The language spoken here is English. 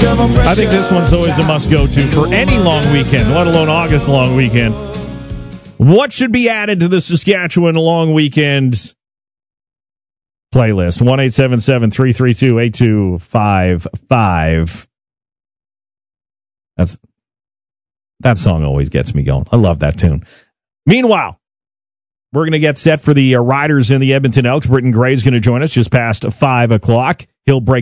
I think this one's always a must-go-to for any long weekend, let alone August long weekend. What should be added to the Saskatchewan long weekend playlist? 1-877-332-8255. That song always gets me going. I love that tune. Meanwhile, we're going to get set for the Riders in the Edmonton Elks. Britton Gray's going to join us just past 5 o'clock. He'll break